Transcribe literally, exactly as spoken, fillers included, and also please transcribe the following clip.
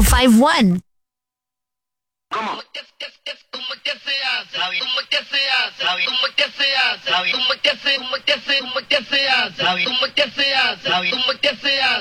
five one. ¿Cómo? ¿Cómo que se hace? ¿Cómo que se hace? ¿Cómo que se hace? ¿Cómo que se, cómo que se, cómo que se hace? ¿Cómo que se hace? ¿Cómo que se hace?